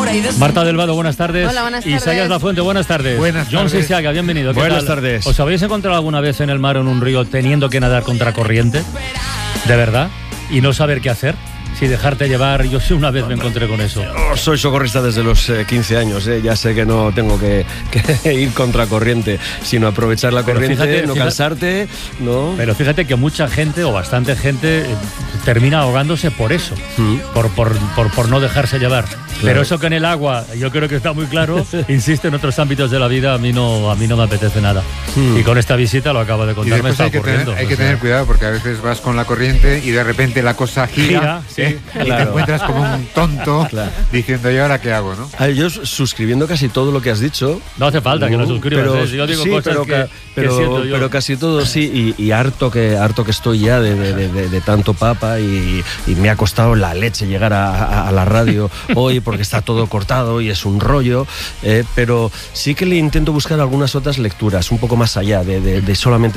Marta del Vado, buenas tardes. Hola, buenas tardes. Isaías Lafuente, buenas tardes. Buenas John tardes. Sisiaga, bienvenido. ¿Qué Buenas tal? tardes. ¿Os habéis encontrado alguna vez en el mar o en un río teniendo que nadar contra corriente? ¿De verdad? ¿Y no saber qué hacer? Si dejarte llevar, yo sí una vez me encontré con eso. Soy socorrista desde los 15 años, ya sé que no tengo que ir contra corriente, sino aprovechar la corriente, no cansarte, ¿no? Pero fíjate que mucha gente, o bastante gente, termina ahogándose por eso, por no dejarse llevar. Claro. Pero eso que en el agua, yo creo que está muy claro, insiste en otros ámbitos de la vida, a mí no me apetece nada. Y con esta visita, lo acaba de contar, me está ocurriendo. Hay que tener cuidado, porque a veces vas con la corriente y de repente la cosa gira, sí. Y te encuentras como un tonto diciendo, ¿y ahora qué hago? ¿no? Yo suscribiendo casi todo lo que has dicho. No hace falta que lo suscribas, yo digo cosas que siento yo. Pero casi todo sí, y harto que estoy ya de tanto papa, y me ha costado la leche llegar a la radio hoy porque está todo cortado y es un rollo, pero sí que le intento buscar algunas otras lecturas un poco más allá de solamente